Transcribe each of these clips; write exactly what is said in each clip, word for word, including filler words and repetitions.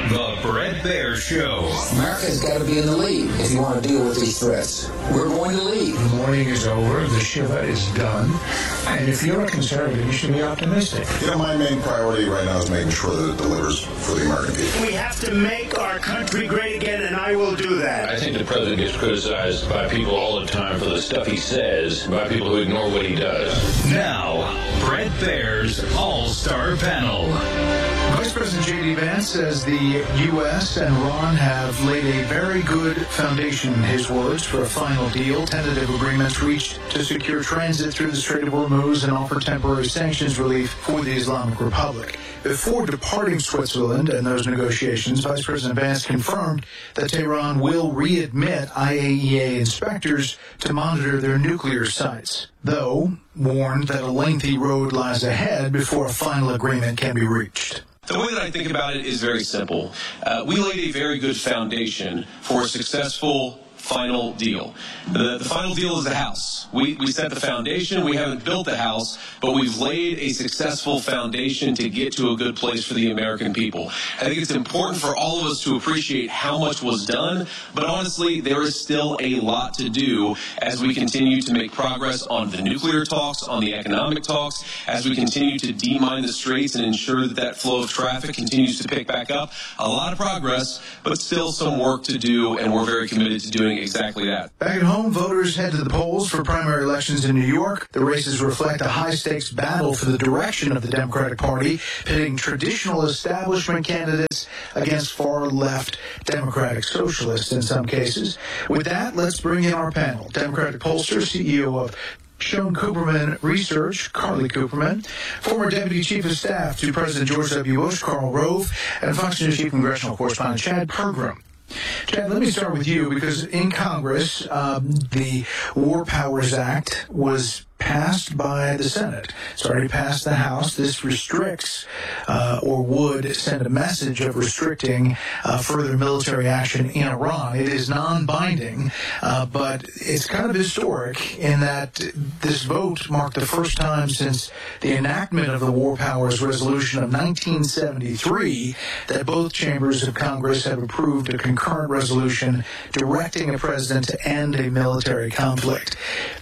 The Bret Baier Show. America's got to be in the lead if you want to deal with these threats. We're going to lead. The morning is over. The Shiva is done. And if you're a conservative, you should be optimistic. You know, my main priority right now is making sure that it delivers for the American people. We have to make our country great again, and I will do that. I think the president gets criticized by people all the time for the stuff he says, by people who ignore what he does. Now, Bret Baier's All-Star Panel. Vice President J D. Vance says the U S and Iran have laid a very good foundation, in his words, for a final deal. Tentative agreements reached to secure transit through the Strait of Hormuz and offer temporary sanctions relief for the Islamic Republic. Before departing Switzerland and those negotiations, Vice President Vance confirmed that Tehran will readmit I A E A inspectors to monitor their nuclear sites, though warned that a lengthy road lies ahead before a final agreement can be reached. The way that I think about it is very simple. Uh, we laid a very good foundation for a successful final deal. The, the final deal is the house. We, we set the foundation. We haven't built the house, but we've laid a successful foundation to get to a good place for the American people. I think it's important for all of us to appreciate how much was done, but honestly, there is still a lot to do as we continue to make progress on the nuclear talks, on the economic talks, as we continue to demine the straits and ensure that that flow of traffic continues to pick back up. A lot of progress, but still some work to do, and we're very committed to doing exactly that. Back at home, voters head to the polls for primary elections in New York. The races reflect a high-stakes battle for the direction of the Democratic Party, pitting traditional establishment candidates against far-left Democratic socialists in some cases. With that, let's bring in our panel. Democratic pollster, C E O of Schoen Cooperman Research, Carly Cooperman, former Deputy Chief of Staff to President George W. Bush, Karl Rove, and Fox News Chief Congressional Correspondent Chad Pergram. Chad, let me start with you, because in Congress, um, the War Powers Act was passed by the Senate. It's already passed the House. This restricts, uh, or would send a message of restricting uh, further military action in Iran. It is non-binding, uh, but it's kind of historic in that this vote marked the first time since the enactment of the War Powers Resolution of nineteen seventy-three that both chambers of Congress have approved a concurrent resolution directing a president to end a military conflict.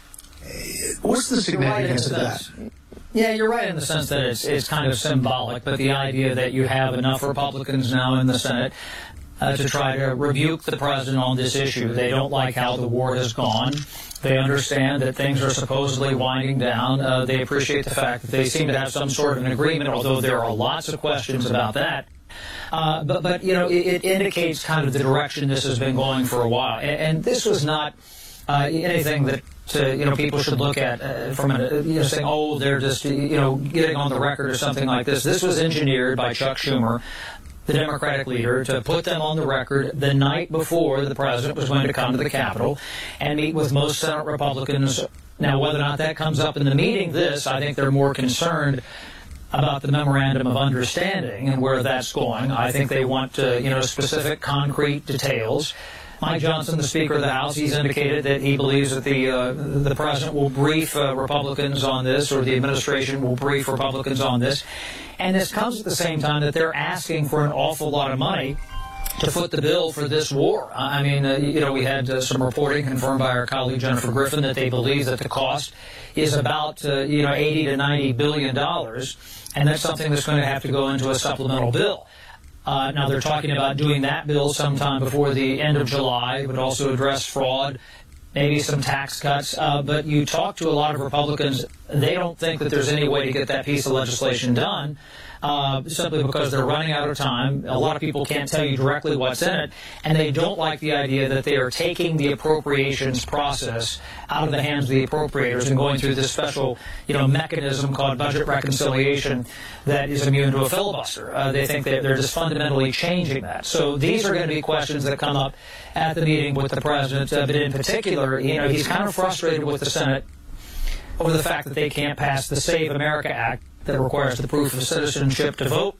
What's the significance of that? Yeah, you're right in the sense that it's it's kind of symbolic, but the idea that you have enough Republicans now in the Senate uh, to try to rebuke the president on this issue. They don't like how the war has gone. They understand that things are supposedly winding down. Uh, they appreciate the fact that they seem to have some sort of an agreement, although there are lots of questions about that. Uh, but, but, you know, it, it indicates kind of the direction this has been going for a while. And, and this was not uh, anything that To, you know, people should look at uh, from a, you know, saying, oh, they're just, you know, getting on the record or something like this. This was engineered by Chuck Schumer, the Democratic leader, to put them on the record the night before the president was going to come to the Capitol and meet with most Senate Republicans. Now, whether or not that comes up in the meeting, this, I think they're more concerned about the memorandum of understanding and where that's going. I think they want, uh, you know, specific, concrete details. Mike Johnson, the Speaker of the House, he's indicated that he believes that the uh, the president will brief uh, Republicans on this, or the administration will brief Republicans on this. And this comes at the same time that they're asking for an awful lot of money to foot the bill for this war. I mean, uh, you know, we had uh, some reporting confirmed by our colleague Jennifer Griffin that they believe that the cost is about, uh, you know, eighty to ninety billion dollars, and that's something that's going to have to go into a supplemental bill. Uh, now, they're talking about doing that bill sometime before the end of July. It would also address fraud, maybe some tax cuts. Uh, but you talk to a lot of Republicans, they don't think that there's any way to get that piece of legislation done, uh, simply because they're running out of time. A lot of people can't tell you directly what's in it, and they don't like the idea that they are taking the appropriations process out of the hands of the appropriators and going through this special, you know, mechanism called budget reconciliation that is immune to a filibuster. Uh, they think that they're just fundamentally changing that. So these are going to be questions that come up at the meeting with the president, uh, but in particular, you know, he's kind of frustrated with the Senate over the fact that they can't pass the Save America Act that requires the proof of citizenship to vote.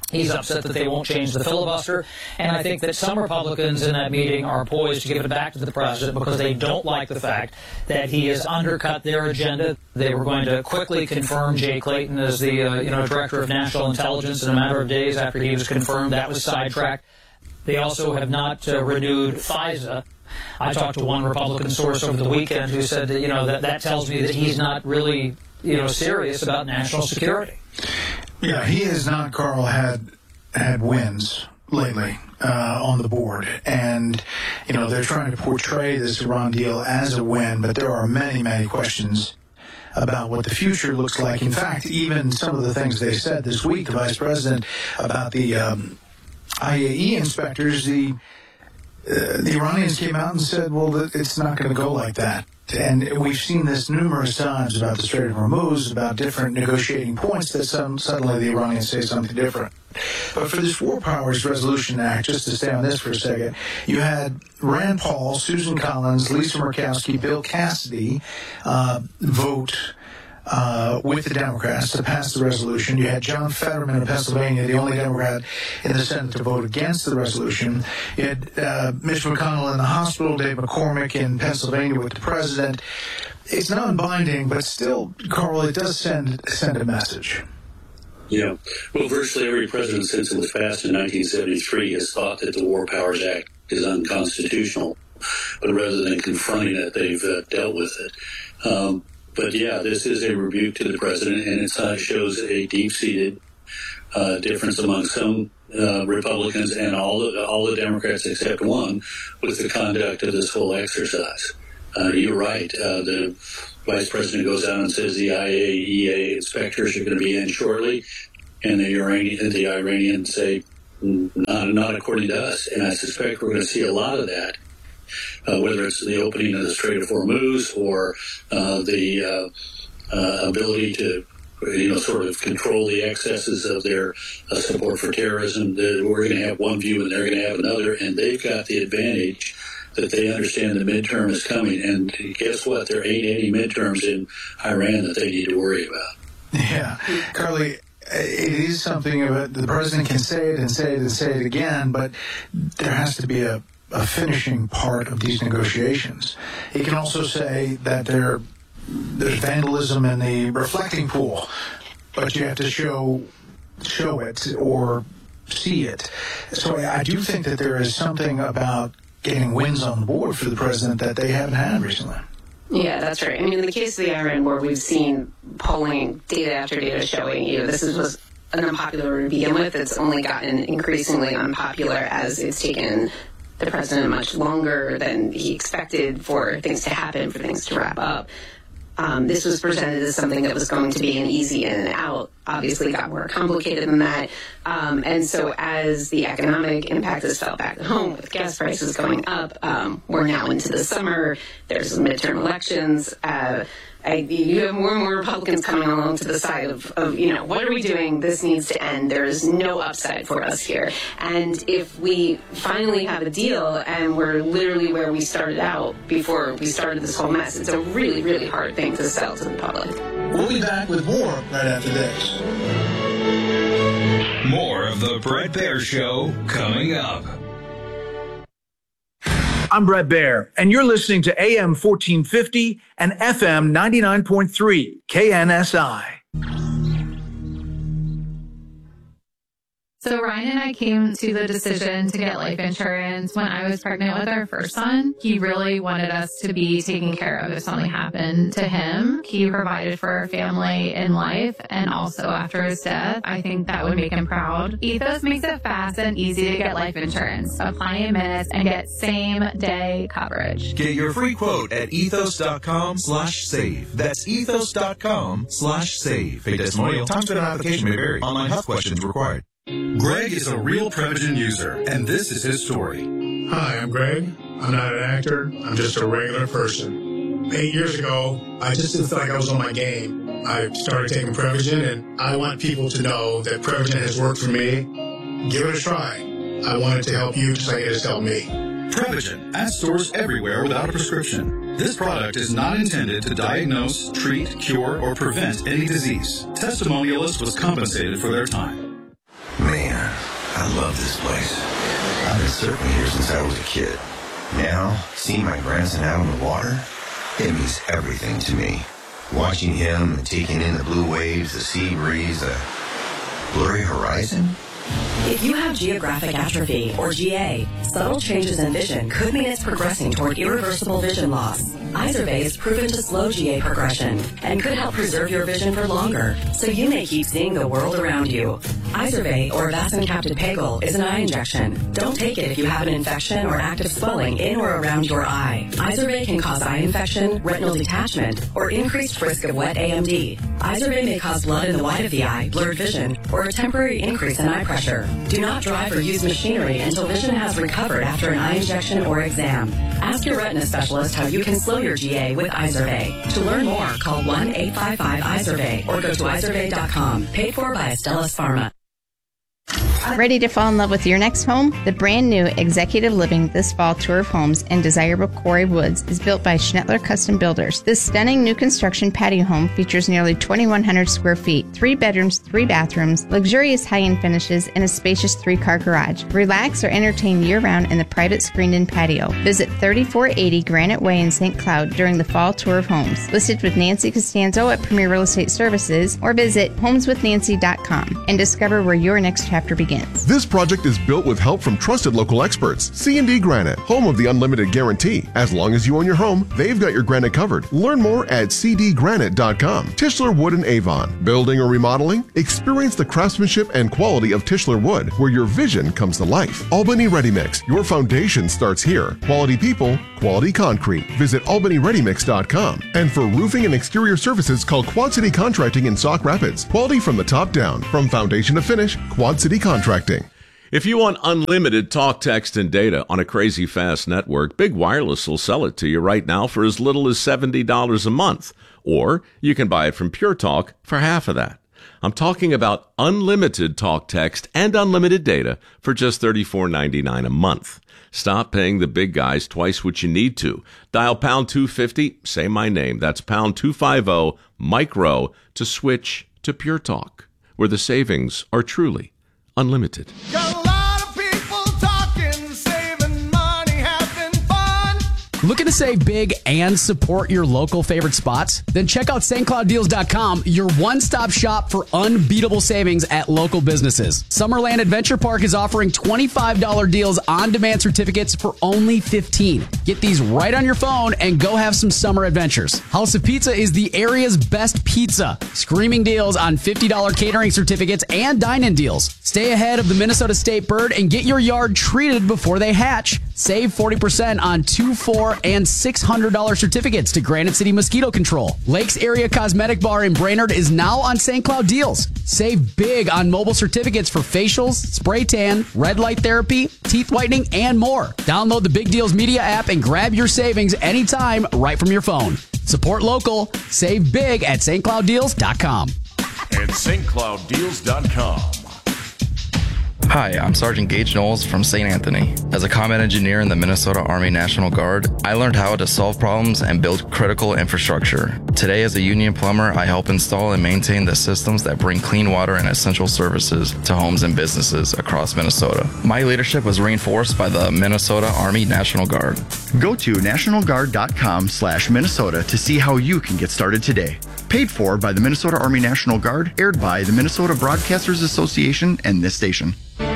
He's upset that they won't change the filibuster, and I think that some Republicans in that meeting are poised to give it back to the president because they don't like the fact that he has undercut their agenda. They were going to quickly confirm Jay Clayton as the uh, you know director of national intelligence in a matter of days after he was confirmed. That was sidetracked. They also have not uh, renewed FISA. I talked to one Republican source over the weekend who said that you know that that tells me that he's not really you know serious about national security. Yeah, he has not, Carl, had had wins lately uh, on the board. And, you know, they're trying to portray this Iran deal as a win, but there are many, many questions about what the future looks like. In fact, even some of the things they said this week, the vice president, about the um, I A E inspectors, the, uh, the Iranians came out and said, well, it's not going to go like that. And we've seen this numerous times about the Strait of Hormuz, about different negotiating points that some, suddenly the Iranians say something different. But for this War Powers Resolution Act, just to stay on this for a second, you had Rand Paul, Susan Collins, Lisa Murkowski, Bill Cassidy uh, vote Uh, with the Democrats to pass the resolution. You had John Fetterman of Pennsylvania, the only Democrat in the Senate to vote against the resolution. You had uh, Mitch McConnell in the hospital, Dave McCormick in Pennsylvania with the president. It's non-binding, but still, Carl, it does send send a message. Yeah. Well, virtually every president since it was passed in nineteen seventy-three has thought that the War Powers Act is unconstitutional, but rather than confronting it, they've uh, dealt with it. Um, But, yeah, this is a rebuke to the president, and it uh, shows a deep-seated uh, difference among some uh, Republicans and all the, all the Democrats except one with the conduct of this whole exercise. Uh, you're right. Uh, the vice president goes out and says the I A E A inspectors are going to be in shortly, and the, Iranian, the Iranians say, not, not according to us. And I suspect we're going to see a lot of that. Uh, whether it's the opening of the Strait of Hormuz or uh, the uh, uh, ability to, you know, sort of control the excesses of their uh, support for terrorism. The, we're going to have one view and they're going to have another, and they've got the advantage that they understand the midterm is coming. And guess what? There ain't any midterms in Iran that they need to worry about. Yeah, Carly, it is something about the president can say it and say it and say it again, but there has to be a a finishing part of these negotiations. He can also say that there, there's vandalism in the reflecting pool, but you have to show show it or see it. So I do think that there is something about getting wins on the board for the president that they haven't had recently. Yeah, that's right. I mean, in the case of the Iran war, we've seen polling data after data showing you this is, was an unpopular to begin with. It's only gotten increasingly unpopular as it's taken the president much longer than he expected for things to happen, for things to wrap up. Um, this was presented as something that was going to be an easy in and out. Obviously got more complicated than that. Um, and so as the economic impact is felt back at home with gas prices going up, um, we're now into the summer. There's midterm elections. Uh, I, you have more and more Republicans coming along to the side of, of, you know, what are we doing? This needs to end. There is no upside for us here. And if we finally have a deal and we're literally where we started out before we started this whole mess, it's a really, really hard thing to sell to the public. We'll be back with more right after this. More of the Bret Baier Show coming up. I'm Bret Baier, and you're listening to A M fourteen fifty and F M ninety-nine point three K N S I. So Ryan and I came to the decision to get life insurance when I was pregnant with our first son. He really wanted us to be taken care of if something happened to him. He provided for our family in life and also after his death. I think that would make him proud. Ethos makes it fast and easy to get life insurance. Apply in minutes and get same day coverage. Get your free quote at ethos.com slash save. That's ethos.com slash save. Pay testimonial. Time spent on application may vary. Online health questions required. Greg is a real Prevagen user, and this is his story. Hi, I'm Greg. I'm not an actor. I'm just a regular person. Eight years ago, I just didn't feel like I was on my game. I started taking Prevagen, and I want people to know that Prevagen has worked for me. Give it a try. I want it to help you just like it has helped me. Prevagen, at stores everywhere without a prescription. This product is not intended to diagnose, treat, cure, or prevent any disease. Testimonialist was compensated for their time. Man, love this place. I've been surfing here since I was a kid. Now, seeing my grandson out on the water, it means everything to me. Watching him and taking in the blue waves, the sea breeze, the blurry horizon. If you have geographic atrophy, or G A, subtle changes in vision could mean it's progressing toward irreversible vision loss. Izervay is proven to slow G A progression and could help preserve your vision for longer, so you may keep seeing the world around you. Izervay, or Avastin-Captid Pegol, is an eye injection. Don't take it if you have an infection or active swelling in or around your eye. Izervay can cause eye infection, retinal detachment, or increased risk of wet A M D. Izervay may cause blood in the white of the eye, blurred vision, or a temporary increase in eye pressure. Do not drive or use machinery until vision has recovered after an eye injection or exam. Ask your retina specialist how you can slow your G A with Izervay. To learn more, call one eight five five Izervay or go to izervay dot com. Paid for by Astellas Pharma. Ready to fall in love with your next home? The brand new Executive Living This Fall Tour of Homes in desirable Quarry Woods is built by Schnettler Custom Builders. This stunning new construction patio home features nearly twenty-one hundred square feet, three bedrooms, three bathrooms, luxurious high-end finishes, and a spacious three-car garage. Relax or entertain year-round in the private screened-in patio. Visit thirty-four eighty Granite Way in Saint Cloud during the Fall Tour of Homes. Listed with Nancy Costanzo at Premier Real Estate Services, or visit homes with nancy dot com and discover where your next chapter begins. This project is built with help from trusted local experts. C and D Granite, home of the unlimited guarantee. As long as you own your home, they've got your granite covered. Learn more at c d granite dot com. Tischler Wood in Avon. Building or remodeling? Experience the craftsmanship and quality of Tischler Wood, where your vision comes to life. Albany Ready Mix. Your foundation starts here. Quality people, quality concrete. Visit albany ready mix dot com. And for roofing and exterior services, call Quad City Contracting in Sauk Rapids. Quality from the top down. From foundation to finish, Quad City Contracting. If you want unlimited talk, text, and data on a crazy fast network, Big Wireless will sell it to you right now for as little as seventy dollars a month. Or you can buy it from Pure Talk for half of that. I'm talking about unlimited talk, text, and unlimited data for just thirty-four ninety-nine a month. Stop paying the big guys twice what you need to. Dial pound two fifty, say my name. That's pound two fifty, micro, to switch to Pure Talk, where the savings are truly unlimited. Looking to save big and support your local favorite spots? Then check out Saint Cloud Deals dot com, your one-stop shop for unbeatable savings at local businesses. Summerland Adventure Park is offering twenty-five dollars deals on-demand certificates for only fifteen dollars. Get these right on your phone and go have some summer adventures. House of Pizza is the area's best pizza. Screaming deals on fifty dollars catering certificates and dine-in deals. Stay ahead of the Minnesota State bird and get your yard treated before they hatch. Save forty percent on two, four, and six hundred dollars certificates to Granite City Mosquito Control. Lakes Area Cosmetic Bar in Brainerd is now on Saint Cloud Deals. Save big on mobile certificates for facials, spray tan, red light therapy, teeth whitening, and more. Download the Big Deals Media app and grab your savings anytime right from your phone. Support local. Save big at Saint Cloud Deals dot com. At Saint Cloud Deals dot com. Hi, I'm Sergeant Gage Knowles from Saint Anthony. As a combat engineer in the Minnesota Army National Guard, I learned how to solve problems and build critical infrastructure. Today, as a union plumber, I help install and maintain the systems that bring clean water and essential services to homes and businesses across Minnesota. My leadership was reinforced by the Minnesota Army National Guard. Go to national guard dot com slash Minnesota to see how you can get started today. Paid for by the Minnesota Army National Guard, aired by the Minnesota Broadcasters Association and this station.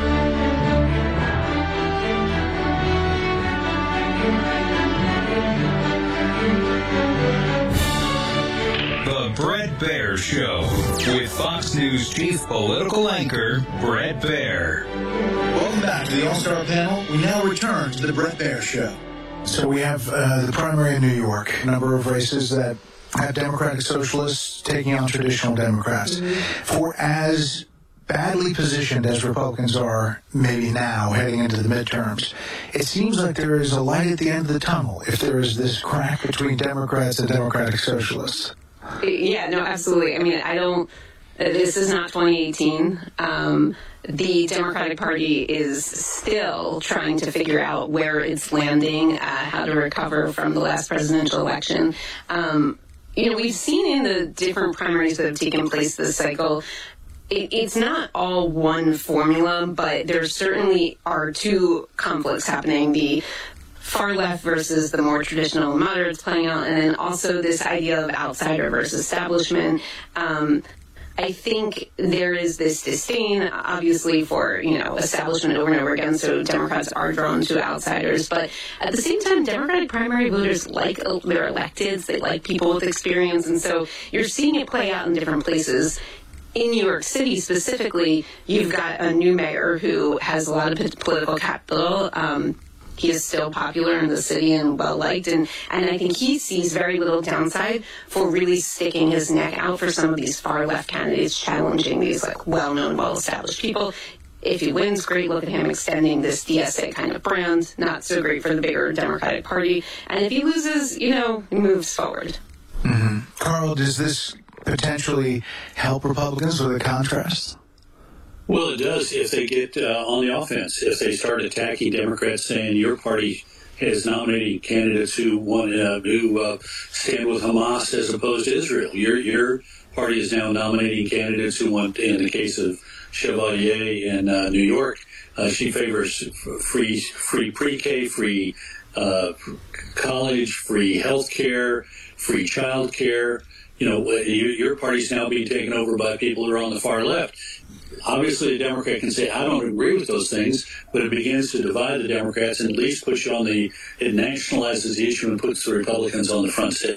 Bret Baier Show with Fox News chief political anchor Bret Baier. Welcome back to the All-Star Panel. We now return to the Bret Baier Show. So we have uh, the primary in New York, a number of races that have Democratic Socialists taking on traditional Democrats. For as badly positioned as Republicans are maybe now heading into the midterms, it seems like there is a light at the end of the tunnel if there is this crack between Democrats and Democratic Socialists. Yeah, no, absolutely. I mean, I don't, this is not twenty eighteen. Um, the Democratic Party is still trying to figure out where it's landing, uh, how to recover from the last presidential election. Um, you know, we've seen in the different primaries that have taken place this cycle, it, it's not all one formula, but there certainly are two conflicts happening. The far left versus the more traditional moderates playing out, and then also this idea of outsider versus establishment. Um, I think there is this disdain, obviously, for, you know, establishment over and over again, so Democrats are drawn to outsiders. But at the same time, Democratic primary voters like their electeds. They like people with experience. And so you're seeing it play out in different places. In New York City specifically, you've got a new mayor who has a lot of political capital. Um, He is still popular in the city and well-liked, and, and I think he sees very little downside for really sticking his neck out for some of these far-left candidates, challenging these like well-known, well-established people. If he wins, great. Look at him extending this D S A kind of brand. Not so great for the bigger Democratic Party. And if he loses, you know, he moves forward. Mm-hmm. Carl, does this potentially help Republicans with a contrast? Well, it does if they get uh, on the offense, if they start attacking Democrats, saying your party is nominating candidates who want uh, who uh, stand with Hamas as opposed to Israel. Your your party is now nominating candidates who want, in the case of Chevalier in uh, New York, uh, she favors free free pre-K, free uh, college, free health care, free child care. You know, your, your party's now being taken over by people who are on the far left. Obviously, a Democrat can say, I don't agree with those things, but it begins to divide the Democrats and at least puts you on the, it nationalizes the issue and puts the Republicans on the front step.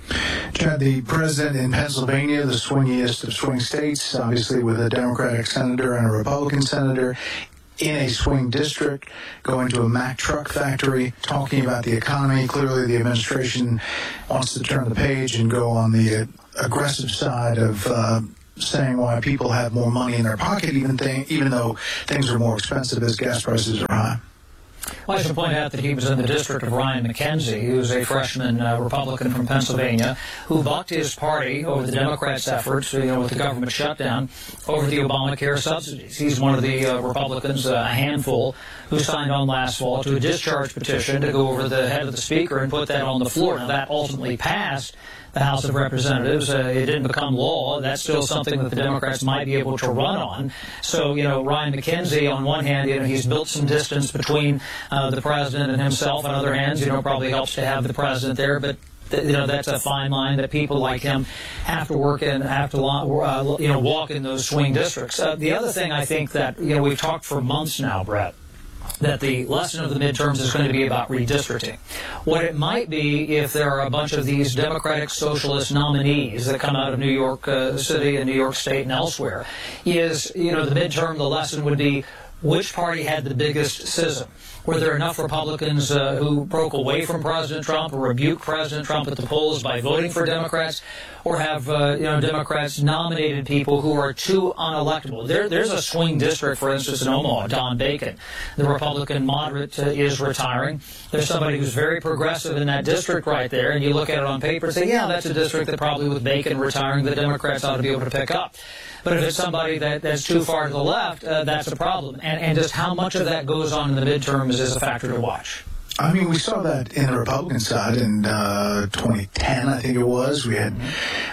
Chad, the president in Pennsylvania, the swingiest of swing states, obviously with a Democratic senator and a Republican senator, in a swing district, going to a Mack truck factory, talking about the economy. Clearly, the administration wants to turn the page and go on the uh, aggressive side of uh, saying why people have more money in their pocket, even thing, even though things are more expensive as gas prices are high. Well, I should point out that he was in the district of Ryan McKenzie, who's a freshman uh, Republican from Pennsylvania, who bucked his party over the Democrats' efforts, you know, with the government shutdown, over the Obamacare subsidies. He's one of the uh, Republicans, uh, a handful, who signed on last fall to a discharge petition to go over the head of the speaker and put that on the floor. Now, that ultimately passed the House of Representatives. Uh, it didn't become law. That's still something that the Democrats might be able to run on. So, you know, Ryan McKenzie, on one hand, you know, he's built some distance between uh, the president and himself. On other hands, you know, probably helps to have the president there, but you know, that's a fine line that people like him have to work in, have to uh, you know, walk in those swing districts. Uh, the other thing I think that, you know, we've talked for months now, Brett, that the lesson of the midterms is going to be about redistricting. What it might be, if there are a bunch of these Democratic Socialist nominees that come out of New York uh, City and New York State and elsewhere, is, you know, the midterm, the lesson would be which party had the biggest schism. Were there enough Republicans uh, who broke away from President Trump or rebuked President Trump at the polls by voting for Democrats, or have uh, you know, Democrats nominated people who are too unelectable? There, there's a swing district, for instance, in Omaha, Don Bacon. The Republican moderate uh, is retiring. There's somebody who's very progressive in that district right there, and you look at it on paper and say, yeah, that's a district that probably with Bacon retiring, the Democrats ought to be able to pick up. But if it's somebody that, that's too far to the left, uh, that's a problem. And, and just how much of that goes on in the midterms is a factor to watch. I mean, we saw that in the Republican side in uh, twenty ten, I think it was. We had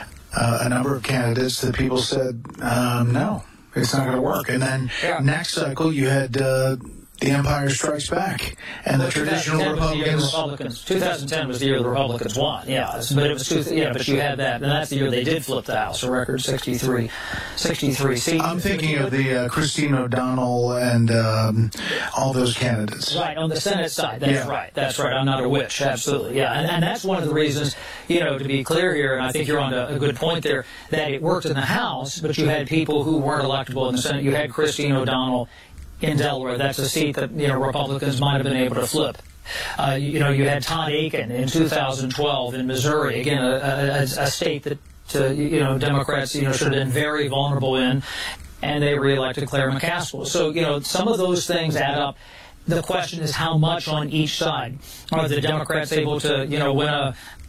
uh, a number of candidates that people said, um, no, it's not going to work. And then yeah. next cycle, you had uh, The Empire Strikes Back, and the traditional Republicans. The Republicans. twenty ten was the year the Republicans won. Yeah, but it was two, yeah, but you had that, and that's the year they did flip the House, a record sixty-three, sixty-three seats. I'm thinking of the uh, Christine O'Donnell and um, all those candidates. Right on the Senate side. That's yeah. right. That's right. I'm not a witch. Absolutely. Yeah, and, and that's one of the reasons, you know, to be clear here, and I think you're on a, a good point there, that it worked in the House, but you had people who weren't electable in the Senate. You had Christine O'Donnell in Delaware. That's a seat that, you know, Republicans might have been able to flip. Uh, you, you know, you had Todd Akin in two thousand twelve in Missouri, again, a, a, a state that, uh, you know, Democrats, you know, should have been very vulnerable in, and they reelected Claire McCaskill. So, you know, some of those things add up. The question is how much on each side. Are the Democrats able to, you know, win a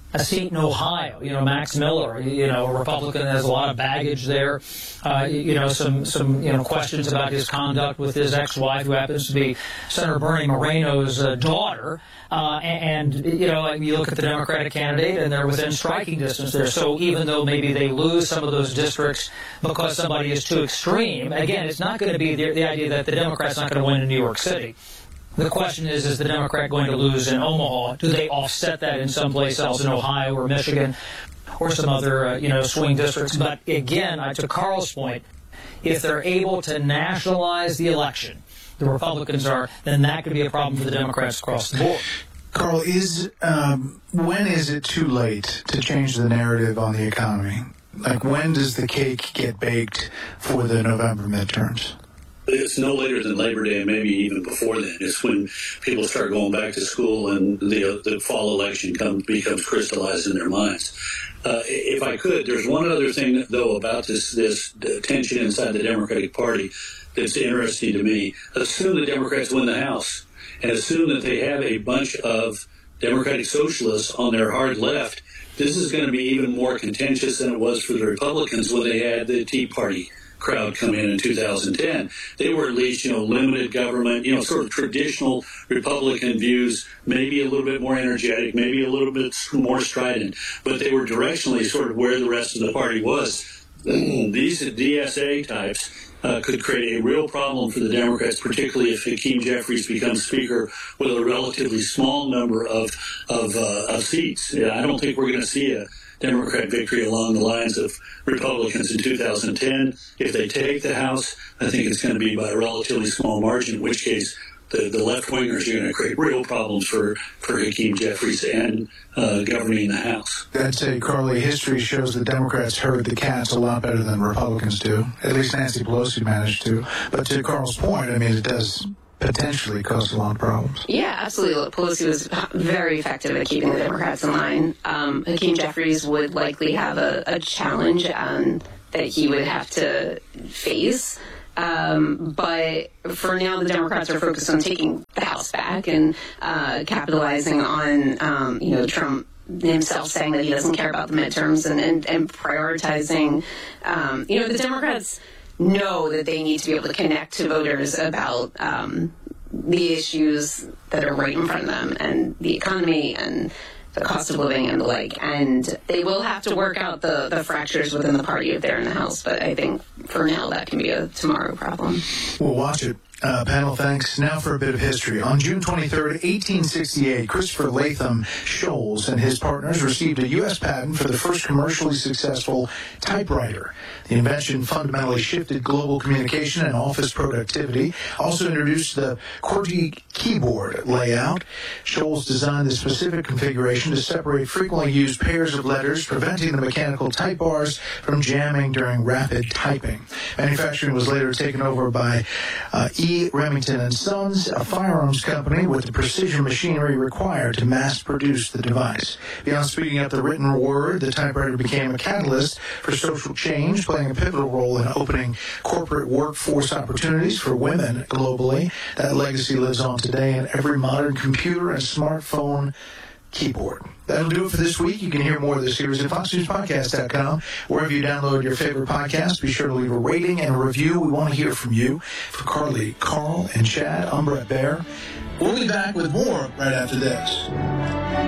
a seat in Ohio. You know, Max Miller, you know, a Republican, has a lot of baggage there. Uh, you know, some, some, you know, questions about his conduct with his ex-wife, who happens to be Senator Bernie Moreno's uh, daughter. Uh, and, and, you know, you look at the Democratic candidate, and they're within striking distance there. So even though maybe they lose some of those districts because somebody is too extreme, again, it's not going to be the, the idea that the Democrat's not going to win in New York City. The question is, is the Democrat going to lose in Omaha? Do they offset that in someplace else in Ohio or Michigan or some other, uh, you know, swing districts? But again, uh, to Carl's point, if they're able to nationalize the election, the Republicans are, then that could be a problem for the Democrats across the board. Carl, is um, when is it too late to change the narrative on the economy? Like, when does the cake get baked for the November midterms? It's no later than Labor Day, and maybe even before then. It's when people start going back to school and the the fall election comes becomes crystallized in their minds. Uh, if I could, there's one other thing, though, about this this tension inside the Democratic Party that's interesting to me. Assume the Democrats win the House, and assume that they have a bunch of Democratic socialists on their hard left. This is going to be even more contentious than it was for the Republicans when they had the Tea Party crowd come in in two thousand ten. They were at least, you know, limited government, you know, sort of traditional Republican views, maybe a little bit more energetic, maybe a little bit more strident, but they were directionally sort of where the rest of the party was. These D S A types uh, could create a real problem for the Democrats, particularly if Hakeem Jeffries becomes Speaker with a relatively small number of of, uh, of seats. Yeah, I don't think we're going to see a Democrat victory along the lines of Republicans in two thousand ten. If they take the House, I think it's going to be by a relatively small margin, in which case the, the left-wingers are going to create real problems for, for Hakeem Jeffries and uh, governing the House. I'd say, Carly, history shows that Democrats herd the cats a lot better than Republicans do. At least Nancy Pelosi managed to. But to Carl's point, I mean, it does potentially cause a lot of problems. Yeah, absolutely. Pelosi was very effective at keeping the Democrats in line. Um, Hakeem Jeffries would likely have a, a challenge um, that he would have to face. Um, but for now, the Democrats are focused on taking the House back and uh, capitalizing on, um, you know, Trump himself saying that he doesn't care about the midterms and, and, and prioritizing, um, you know, the Democrats know that they need to be able to connect to voters about um, the issues that are right in front of them and the economy and the cost of living and the like. And they will have to work out the, the fractures within the party if they're in the House. But I think for now that can be a tomorrow problem. We'll watch it. Uh, panel, thanks. Now for a bit of history. On June twenty-third, eighteen sixty-eight, Christopher Latham Sholes and his partners received a U S patent for the first commercially successful typewriter. The invention fundamentally shifted global communication and office productivity, also introduced the QWERTY keyboard layout. Sholes designed the specific configuration to separate frequently used pairs of letters, preventing the mechanical type bars from jamming during rapid typing. Manufacturing was later taken over by uh, E. Remington and Sons, a firearms company with the precision machinery required to mass-produce the device. Beyond speeding up the written word, the typewriter became a catalyst for social change, playing a pivotal role in opening corporate workforce opportunities for women globally. That legacy lives on today in every modern computer and smartphone keyboard. That'll do it for this week. You can hear more of the series at fox news podcast dot com. Wherever you download your favorite podcast, be sure to leave a rating and a review. We want to hear from you. For Carly, Carl, and Chad, I'm Brett Baer. We'll be back with more right after this.